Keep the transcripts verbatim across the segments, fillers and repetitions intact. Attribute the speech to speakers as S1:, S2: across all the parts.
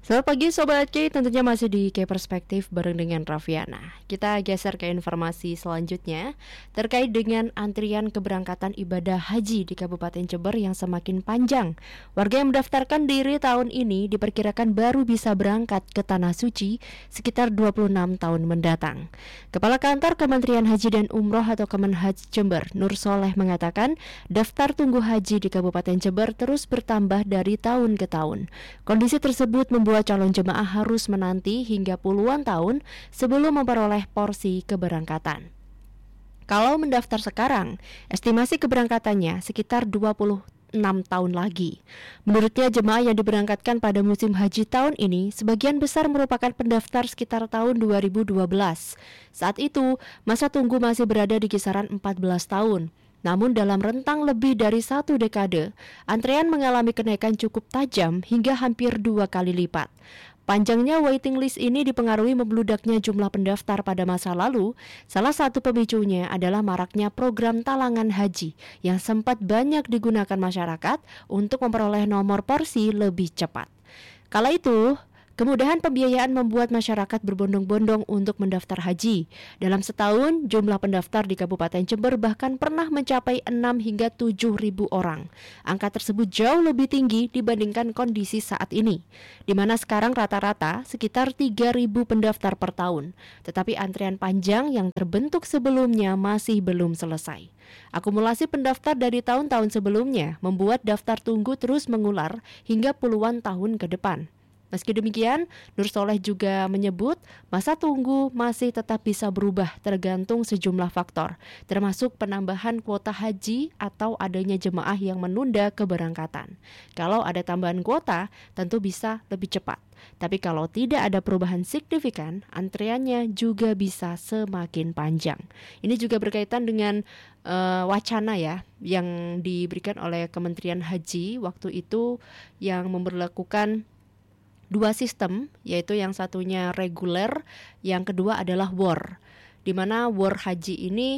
S1: Selamat pagi Sobat K, tentunya masih di K Perspektif bareng dengan Raffiana. Kita geser ke informasi selanjutnya terkait dengan antrian keberangkatan ibadah haji di Kabupaten Jember yang semakin panjang. Warga yang mendaftarkan diri tahun ini diperkirakan baru bisa berangkat ke Tanah Suci sekitar dua puluh enam tahun mendatang. Kepala Kantor Kementerian Haji dan Umroh atau Kemenhaj Jember, Nur Soleh mengatakan daftar tunggu haji di Kabupaten Jember terus bertambah dari tahun ke tahun. Kondisi tersebut membuat calon jemaah harus menanti hingga puluhan tahun sebelum memperoleh porsi keberangkatan. Kalau mendaftar sekarang, estimasi keberangkatannya sekitar dua puluh enam tahun lagi. Menurutnya, jemaah yang diberangkatkan pada musim haji tahun ini sebagian besar merupakan pendaftar sekitar tahun dua ribu dua belas. Saat itu, masa tunggu masih berada di kisaran empat belas tahun. Namun dalam rentang lebih dari satu dekade, antrean mengalami kenaikan cukup tajam hingga hampir dua kali lipat. Panjangnya waiting list ini dipengaruhi membludaknya jumlah pendaftar pada masa lalu. Salah satu pemicunya adalah maraknya program talangan haji yang sempat banyak digunakan masyarakat untuk memperoleh nomor porsi lebih cepat. Kala itu, kemudahan pembiayaan membuat masyarakat berbondong-bondong untuk mendaftar haji. Dalam setahun, jumlah pendaftar di Kabupaten Jember bahkan pernah mencapai enam hingga tujuh ribu orang. Angka tersebut jauh lebih tinggi dibandingkan kondisi saat ini, di mana sekarang rata-rata sekitar tiga ribu pendaftar per tahun. Tetapi antrian panjang yang terbentuk sebelumnya masih belum selesai. Akumulasi pendaftar dari tahun-tahun sebelumnya membuat daftar tunggu terus mengular hingga puluhan tahun ke depan. Meski demikian, Nur Soleh juga menyebut masa tunggu masih tetap bisa berubah tergantung sejumlah faktor, termasuk penambahan kuota haji atau adanya jemaah yang menunda keberangkatan. Kalau ada tambahan kuota, tentu bisa lebih cepat. Tapi kalau tidak ada perubahan signifikan, antreannya juga bisa semakin panjang. Ini juga berkaitan dengan uh, wacana ya yang diberikan oleh Kementerian Haji waktu itu yang memberlakukan dua sistem, yaitu yang satunya reguler, yang kedua adalah W O R, di mana W O R haji ini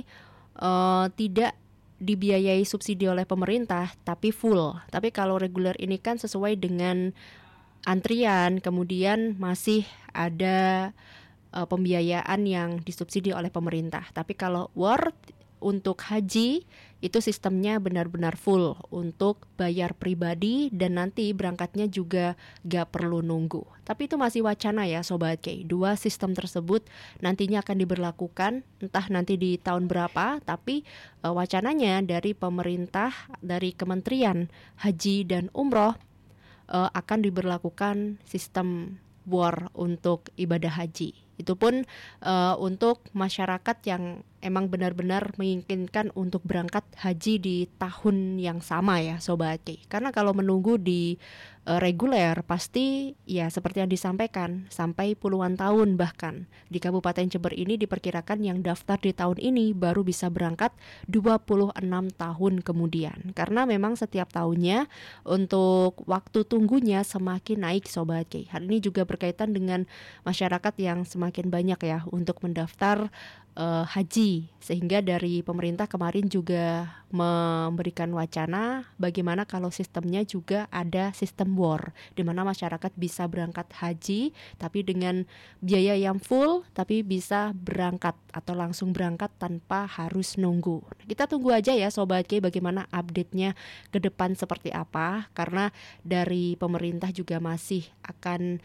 S1: uh, tidak dibiayai subsidi oleh pemerintah, tapi full. Tapi kalau reguler ini kan sesuai dengan antrian, kemudian masih ada uh, pembiayaan yang disubsidi oleh pemerintah. Tapi kalau W O R untuk haji itu sistemnya benar-benar full untuk bayar pribadi dan nanti berangkatnya juga gak perlu nunggu. Tapi itu masih wacana ya Sobat K. Dua sistem tersebut nantinya akan diberlakukan entah nanti di tahun berapa, tapi uh, wacananya dari pemerintah, dari Kementerian Haji dan Umroh uh, akan diberlakukan sistem W O R untuk ibadah haji. Itu pun uh, untuk masyarakat yang emang benar-benar menginginkan untuk berangkat haji di tahun yang sama ya Sobat K. Karena kalau menunggu di uh, reguler pasti ya seperti yang disampaikan sampai puluhan tahun, bahkan di Kabupaten Jember ini diperkirakan yang daftar di tahun ini baru bisa berangkat dua puluh enam tahun kemudian. Karena memang setiap tahunnya untuk waktu tunggunya semakin naik Sobat K. Hal ini juga berkaitan dengan masyarakat yang semakin Semakin banyak ya untuk mendaftar uh, haji, sehingga dari pemerintah kemarin juga memberikan wacana bagaimana kalau sistemnya juga ada sistem W O R, di mana masyarakat bisa berangkat haji tapi dengan biaya yang full, tapi bisa berangkat atau langsung berangkat tanpa harus nunggu. Kita tunggu aja ya Sobat K bagaimana update-nya ke depan seperti apa, karena dari pemerintah juga masih akan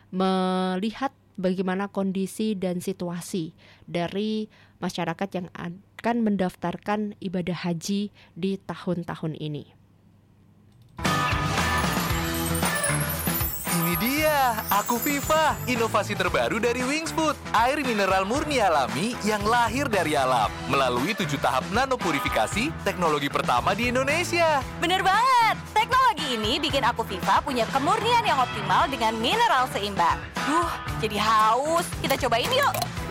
S1: melihat bagaimana kondisi dan situasi dari masyarakat yang akan mendaftarkan ibadah haji di tahun-tahun ini.
S2: Ini dia, Aku Viva, inovasi terbaru dari Wingsfood. Air mineral murni alami yang lahir dari alam. Melalui tujuh tahap nanopurifikasi, teknologi pertama di Indonesia.
S3: Bener banget, teknologi ini bikin Aku Viva punya kemurnian yang optimal dengan mineral seimbang. Duh, jadi haus, kita cobain yuk.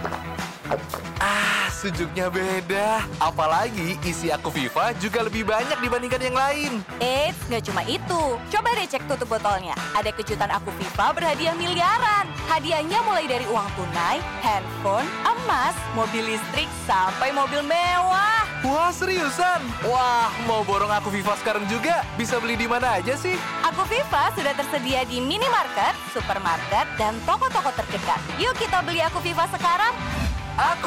S2: Ah, sejuknya beda. Apalagi isi Aku Viva juga lebih banyak dibandingkan yang lain.
S3: Eits, gak cuma itu. Coba deh cek tutup botolnya. Ada kejutan Aku Viva berhadiah miliaran. Hadiahnya mulai dari uang tunai, handphone, emas, mobil listrik, sampai mobil mewah.
S2: Wah, seriusan? Wah, mau borong Aku Viva sekarang juga? Bisa beli di mana aja sih?
S3: Aku Viva sudah tersedia di minimarket, supermarket, dan toko-toko terdekat. Yuk kita beli Aku Viva sekarang.
S2: Aku